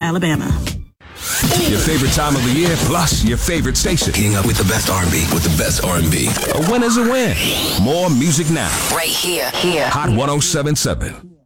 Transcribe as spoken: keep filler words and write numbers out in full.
Alabama. Your favorite time of the year, plus your favorite station. Getting up with the best R and B, with the best R and B. A win is a win. More music now. Right here, here. Hot one oh seven point seven.